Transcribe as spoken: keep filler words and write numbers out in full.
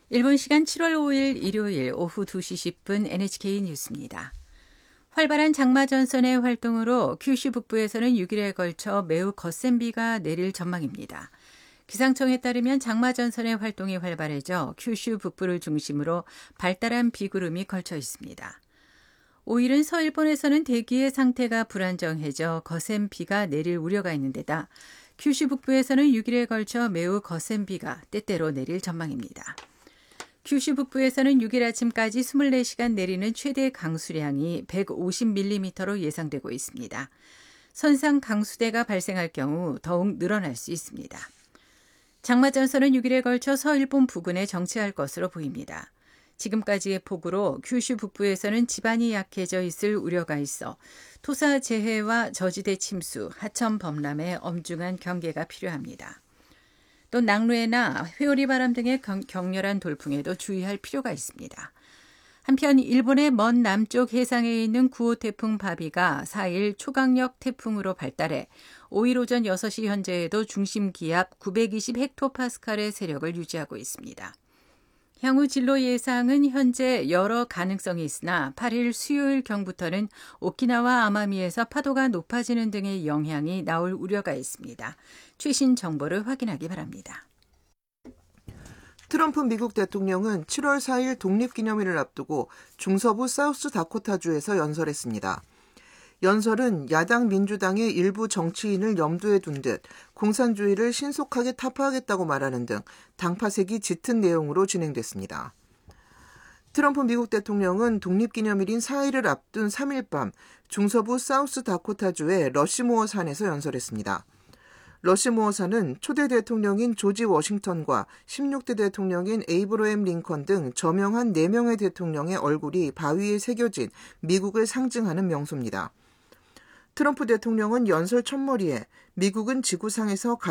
일본 시간 칠월 오일 일요일 오후 두 시 십 분 엔에이치케이 뉴스입니다. 활발한 장마 전선의 활동으로 큐슈 북부에서는 육 일에 걸쳐 매우 거센 비가 내릴 전망입니다. 기상청에 따르면 장마 전선의 활동이 활발해져 큐슈 북부를 중심으로 발달한 비구름이 걸쳐 있습니다. 오 일은 서일본에서는 대기의 상태가 불안정해져 거센 비가 내릴 우려가 있는 데다 큐슈 북부에서는 육 일에 걸쳐 매우 거센 비가 때때로 내릴 전망입니다. 큐슈 북부에서는 육 일 아침까지 이십사 시간 내리는 최대 강수량이 백오십 밀리미터로 예상되고 있습니다. 선상 강수대가 발생할 경우 더욱 늘어날 수 있습니다. 장마전선은 육 일에 걸쳐 서일본 부근에 정체할 것으로 보입니다. 지금까지의 폭우로 큐슈 북부에서는 지반이 약해져 있을 우려가 있어 토사 재해와 저지대 침수, 하천 범람에 엄중한 경계가 필요합니다. 또 낙뢰나 회오리 바람 등의 격렬한 돌풍에도 주의할 필요가 있습니다. 한편 일본의 먼 남쪽 해상에 있는 구호 태풍 바비가 사 일 초강력 태풍으로 발달해 오 일 오전 여섯 시 현재에도 중심 기압 구백이십 헥토파스칼의 세력을 유지하고 있습니다. 향후 진로 예상은 현재 여러 가능성이 있으나 팔 일 수요일경부터는 오키나와 아마미에서 파도가 높아지는 등의 영향이 나올 우려가 있습니다. 최신 정보를 확인하기 바랍니다. 트럼프 미국 대통령은 칠월 사일 독립기념일을 앞두고 중서부 사우스다코타주에서 연설했습니다. 연설은 야당 민주당의 일부 정치인을 염두에 둔 듯 공산주의를 신속하게 타파하겠다고 말하는 등 당파색이 짙은 내용으로 진행됐습니다. 트럼프 미국 대통령은 독립기념일인 사 일을 앞둔 삼 일 밤 중서부 사우스다코타주의 러시모어 산에서 연설했습니다. 러시모어 산은 초대 대통령인 조지 워싱턴과 십육 대 대통령인 에이브러햄 링컨 등 저명한 네 명의 대통령의 얼굴이 바위에 새겨진 미국을 상징하는 명소입니다. 트럼프 대통령은 연설 첫머리에 미국은 지구상에서 가장